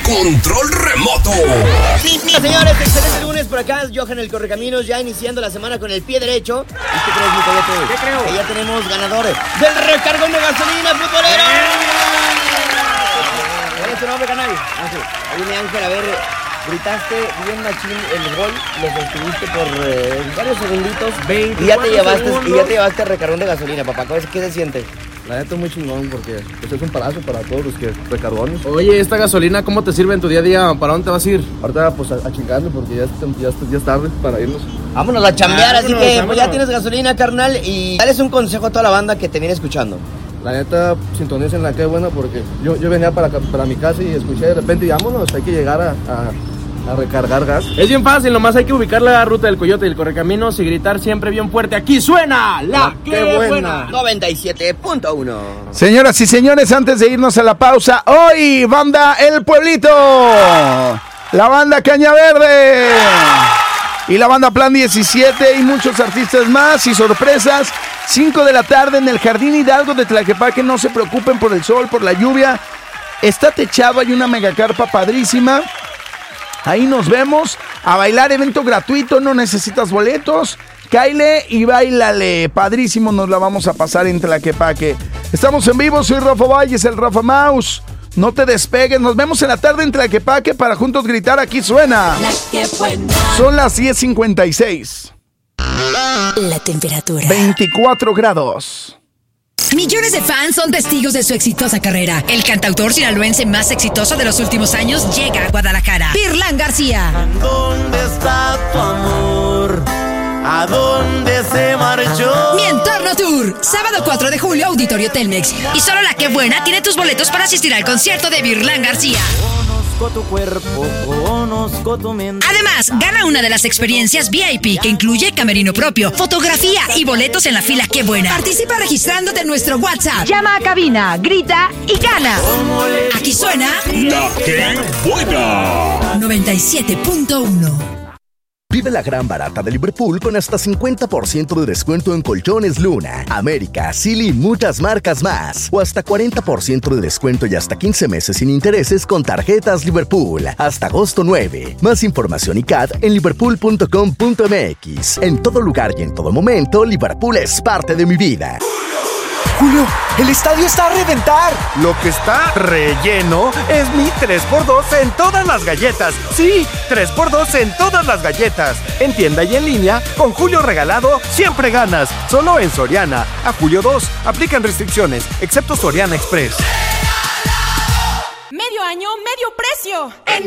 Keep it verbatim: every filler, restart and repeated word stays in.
control remoto. Señores, excelente lunes por acá. Johan el Correcaminos, ya iniciando la semana con el pie derecho. ¿Y qué crees, mi coyote? ¿Qué creo? Que ya tenemos ganador del recargón de gasolina futbolero. ¿Cuál es tu nombre, canal? Ángel. Oye, Ángel, a ver, gritaste bien machín el gol, lo sostuviste por eh, varios segunditos y ya te llevaste segundos. y ya te llevaste el recargón de gasolina, papá. ¿Qué se siente? La neta es muy chingón porque pues, es un palazo para todos los que recargones. Oye, ¿esta gasolina cómo te sirve en tu día a día? ¿Para dónde te vas a ir? Ahorita pues a, a chingarle porque ya, ya, ya es tarde para irnos. Vámonos a chambear, Ah, así vámonos, que vámonos. pues ya tienes gasolina, carnal, y dales un consejo a toda la banda que te viene escuchando. La neta, sintonicen la que es buena porque yo, yo venía para, para mi casa y escuché de repente, y vámonos, hay que llegar a, a, a recargar gas. Es bien fácil, nomás hay que ubicar la ruta del Coyote y el Correcaminos y gritar siempre bien fuerte. ¡Aquí suena la ¡Qué que buena! buena! noventa y siete punto uno. Señoras y señores, antes de irnos a la pausa, hoy, banda El Pueblito, la banda Caña Verde y la banda Plan diecisiete y muchos artistas más y sorpresas. cinco de la tarde en el Jardín Hidalgo de Tlaquepaque. No se preocupen por el sol, por la lluvia. Está techado, hay una megacarpa padrísima. Ahí nos vemos. A bailar, evento gratuito, no necesitas boletos. Cáile y bailale. Padrísimo, nos la vamos a pasar en Tlaquepaque. Estamos en vivo, soy Rafa Valles, el Rafa Mouse. No te despegues, nos vemos en la tarde en Tlaquepaque para juntos gritar Aquí Suena. Son las diez cincuenta y seis. La temperatura. veinticuatro grados. Millones de fans son testigos de su exitosa carrera. El cantautor sinaloense más exitoso de los últimos años llega a Guadalajara. Virlán García. ¿Dónde está tu amor? ¿A dónde se marchó? Mi Entorno Tour. Sábado cuatro de julio, Auditorio Telmex. Y solo la que buena tiene tus boletos para asistir al concierto de Virlán García. Conozco tu cuerpo, conozco tu mente. Además, gana una de las experiencias V I P que incluye camerino propio, fotografía y boletos en la fila Qué Buena. Participa registrándote en nuestro WhatsApp. Llama a cabina, grita y gana. Aquí suena La que buena. noventa y siete punto uno. Vive la gran barata de Liverpool con hasta cincuenta por ciento de descuento en colchones Luna, América, Silly y muchas marcas más. O hasta cuarenta por ciento de descuento y hasta quince meses sin intereses con tarjetas Liverpool. Hasta agosto nueve. Más información y C A D en liverpool punto com punto m x. En todo lugar y en todo momento, Liverpool es parte de mi vida. Julio, el estadio está a reventar. Lo que está relleno es mi tres por dos en todas las galletas. Sí, tres por dos en todas las galletas. En tienda y en línea, con Julio regalado, siempre ganas. Solo en Soriana. A julio dos, aplican restricciones, excepto Soriana Express. Medio año, medio precio. En